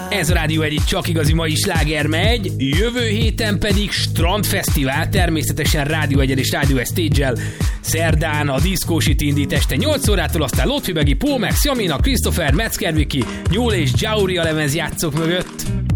Ez a Rádió egyik csak igazi mai sláger megy, jövő héten pedig Strandfesztivál, természetesen Rádió 1 és Rádió 1 Stage-el. Szerdán a Diszkósit indít este 8 órától, aztán Lotfi Begi, Paul Max, Jamina, Christopher, Metzger Viki, Nyúl és Jauri a lemezjátszók mögött.